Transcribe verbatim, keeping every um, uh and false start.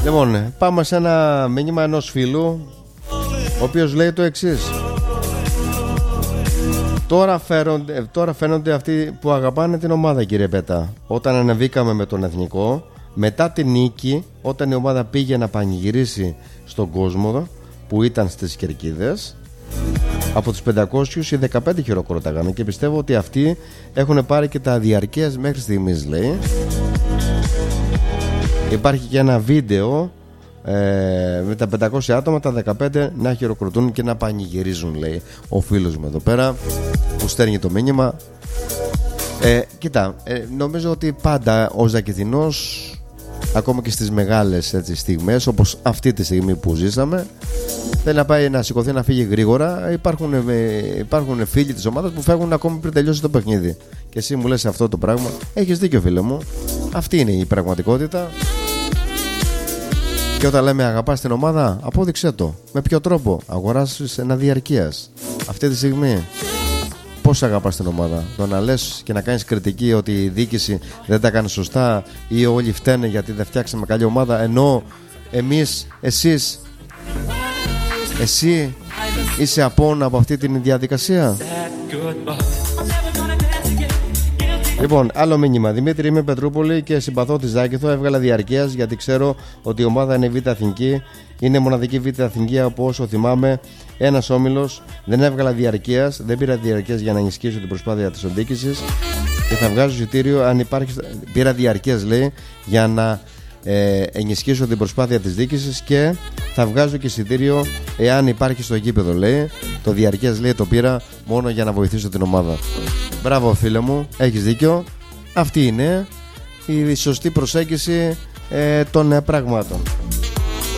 Λοιπόν, πάμε σε ένα μήνυμα ενός φίλου, ο οποίος λέει το εξής. Τώρα, φέρονται, τώρα φαίνονται αυτοί που αγαπάνε την ομάδα, κύριε Πέτα. Όταν ανεβήκαμε με τον Εθνικό, μετά την νίκη, όταν η ομάδα πήγε να πανηγυρίσει στον κόσμο που ήταν στις κερκίδες, από τους πεντακόσιους οι δεκαπέντε χειροκρόταγαν, και πιστεύω ότι αυτοί έχουν πάρει και τα διαρκείας μέχρι στιγμής, λέει. Υπάρχει και ένα βίντεο ε, με τα πεντακόσια άτομα, τα δεκαπέντε να χειροκροτούν και να πανηγυρίζουν, λέει ο φίλος μου εδώ πέρα που στέλνει το μήνυμα. ε, Κοίτα, ε, νομίζω ότι πάντα ο Ζακετινός, ακόμα και στις μεγάλες, έτσι, στιγμές, όπως αυτή τη στιγμή που ζήσαμε, θέλει να πάει να σηκωθεί, να φύγει γρήγορα. Υπάρχουν, ε, υπάρχουν φίλοι της ομάδας που φεύγουν ακόμη πριν τελειώσει το παιχνίδι. Και εσύ μου λες αυτό το πράγμα. Έχεις δίκιο, φίλε μου. Αυτή είναι η πραγματικότητα. Και όταν λέμε αγαπάς την ομάδα, απόδειξέ το. Με ποιο τρόπο? Αγοράσεις ένα διαρκείας αυτή τη στιγμή. Πώς αγαπάς την ομάδα? Το να λες και να κάνεις κριτική ότι η διοίκηση δεν τα κάνει σωστά ή όλοι φταίνε γιατί δεν φτιάξαμε καλή ομάδα, ενώ εμείς, εσείς, εσύ είσαι απόν από αυτή την διαδικασία? Λοιπόν, άλλο μήνυμα. Δημήτρη, είμαι Πετρούπολη και συμπαθώ τη Ζάκηθο. Έβγαλα διαρκείας γιατί ξέρω ότι η ομάδα είναι Β' Εθνική. Είναι μοναδική Β' Εθνική από όσο θυμάμαι. Ένας όμιλος. Δεν έβγαλα διαρκείας. Δεν πήρα διαρκείας για να ενισχύσω την προσπάθεια της οντίκησης. Και θα βγάζω εισιτήριο αν υπάρχει. Πήρα διαρκείας, λέει, για να ε, ενισχύσω την προσπάθεια της διοίκησης, και θα βγάζω και εισιτήριο εάν υπάρχει στο γήπεδο, λέει. Το διαρκείας, λέει, το πήρα μόνο για να βοηθήσω την ομάδα. Μπράβο, φίλε μου, έχεις δίκιο. Αυτή είναι η σωστή προσέγγιση ε, των ε, πραγμάτων.